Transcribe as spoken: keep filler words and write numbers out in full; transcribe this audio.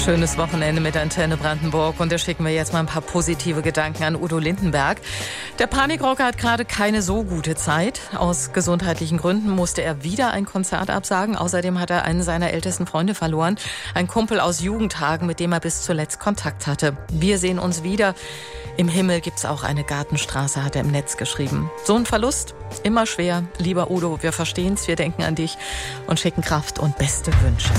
Schönes Wochenende mit Antenne Brandenburg und da schicken wir jetzt mal ein paar positive Gedanken an Udo Lindenberg. Der Panikrocker hat gerade keine so gute Zeit. Aus gesundheitlichen Gründen musste er wieder ein Konzert absagen. Außerdem hat er einen seiner ältesten Freunde verloren. Ein Kumpel aus Jugendtagen, mit dem er bis zuletzt Kontakt hatte. Wir sehen uns wieder. Im Himmel gibt's auch eine Gartenstraße, hat er im Netz geschrieben. So ein Verlust, immer schwer. Lieber Udo, wir verstehen's, wir denken an dich und schicken Kraft und beste Wünsche.